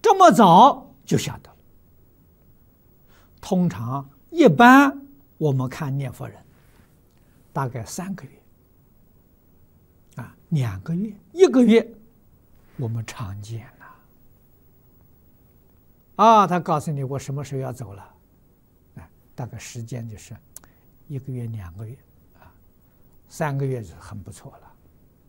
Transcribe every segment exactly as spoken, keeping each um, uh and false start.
这么早就晓得了。通常一般我们看念佛人，大概三个月，啊，两个月，一个月，我们常见了。啊，他告诉你我什么时候要走了，哎，大概时间就是一个月、两个月，啊，三个月是很不错了。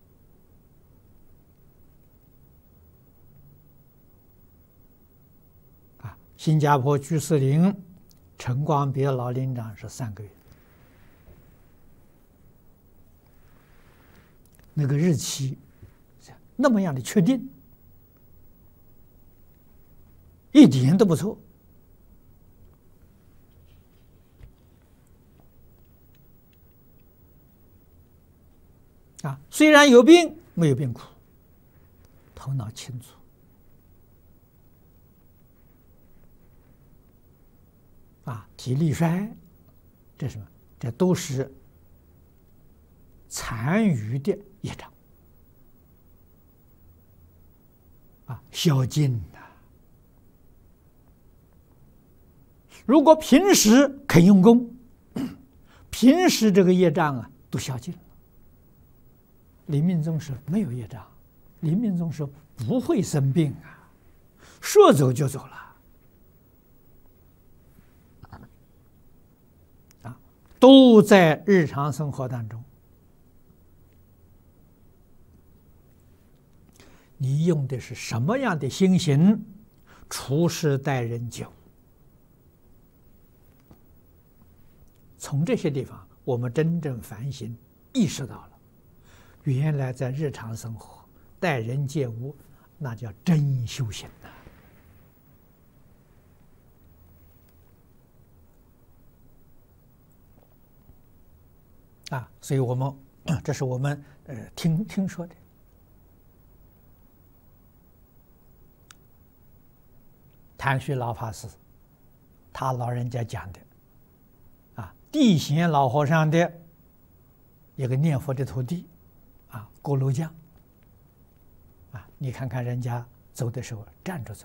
啊，新加坡居士林陈光别老林长是三个月，那个日期那么样的确定，一点都不错。啊，虽然有病，没有病苦，头脑清楚。啊，体力衰，这是什么？这都是残余的业障。啊，消尽呐。如果平时肯用功，平时这个业障啊都消尽了。临命终时没有业障，临命终时不会生病啊，说走就走了。啊，都在日常生活当中。你用的是什么样的心行处事待人接物？从这些地方，我们真正反省，意识到了，原来在日常生活待人接物，那叫真修行呐！啊，所以我们这是我们呃听听说的。谭旭老法师，他老人家讲的，啊，地贤老和尚的一个念佛的徒弟，啊，锅炉匠，啊，你看看人家走的时候站着走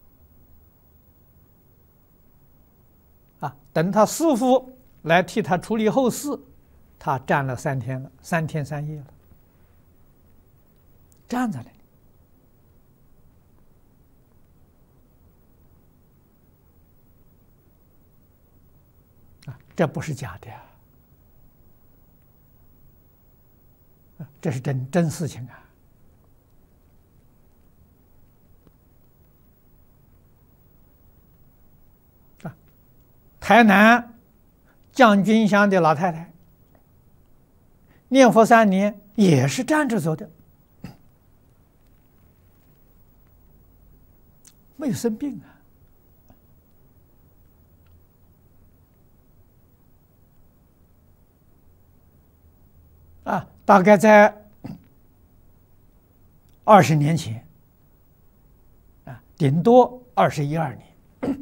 的，啊，等他师父来替他处理后事，他站了三天了，三天三夜了，站在那里。这不是假的呀，这是真真事情啊！啊，台南将军乡的老太太念佛三年，也是站着走的，没有生病啊。啊，大概在二十年前，啊，顶多二十一二年，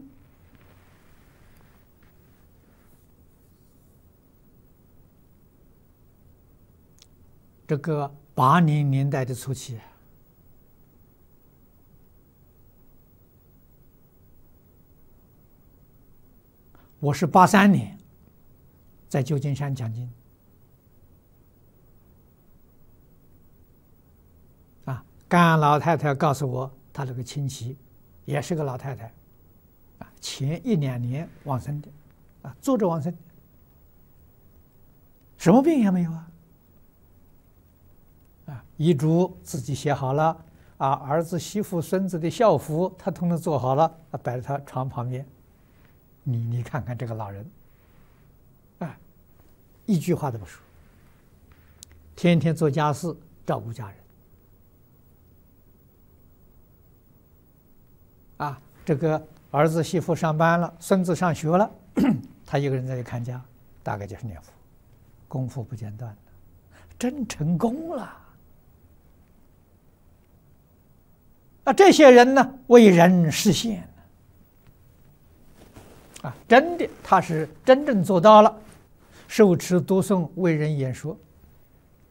这个八零年代的初期，我是八三年在旧金山讲经。甘老太太告诉我，她那个亲戚也是个老太太，啊，前一两年往生的，啊，坐着往生，什么病也没有啊，啊，遗嘱自己写好了，啊，儿子、媳妇、孙子的孝服他统统做好了，啊，摆在他床旁边，你你看看这个老人，啊，一句话都不说，天天做家事，照顾家人。啊，这个儿子媳妇上班了，孙子上学了，他一个人在这看家，大概就是念佛，功夫不间断的，真成功了。啊，这些人呢，为人实现啊，真的，他是真正做到了，受持读诵、为人演说，